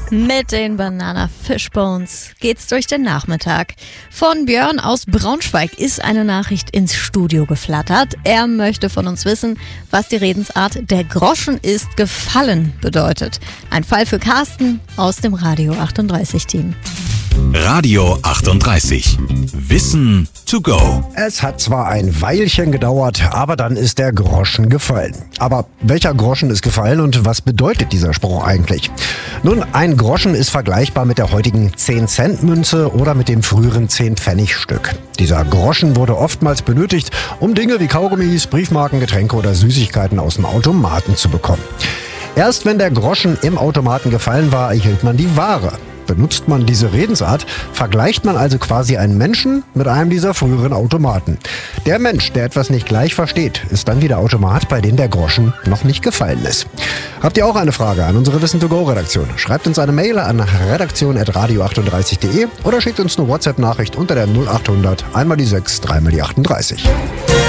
Mit den Banana Fishbones geht's durch den Nachmittag. Von Björn aus Braunschweig ist eine Nachricht ins Studio geflattert. Er möchte von uns wissen, was die Redensart "der Groschen ist gefallen" bedeutet. Ein Fall für Carsten aus dem Radio 38 Team. Radio 38. Wissen to go. Es hat zwar ein Weilchen gedauert, aber dann ist der Groschen gefallen. Aber welcher Groschen ist gefallen und was bedeutet dieser Spruch eigentlich? Nun, ein Groschen ist vergleichbar mit der heutigen 10-Cent-Münze oder mit dem früheren 10-Pfennig-Stück. Dieser Groschen wurde oftmals benötigt, um Dinge wie Kaugummis, Briefmarken, Getränke oder Süßigkeiten aus dem Automaten zu bekommen. Erst wenn der Groschen im Automaten gefallen war, erhielt man die Ware. Benutzt man diese Redensart, vergleicht man also quasi einen Menschen mit einem dieser früheren Automaten. Der Mensch, der etwas nicht gleich versteht, ist dann wie der Automat, bei dem der Groschen noch nicht gefallen ist. Habt ihr auch eine Frage an unsere Wissen-to-go-Redaktion? Schreibt uns eine Mail an redaktion@radio38.de oder schickt uns eine WhatsApp-Nachricht unter der 0800 einmal die 6, dreimal die 38.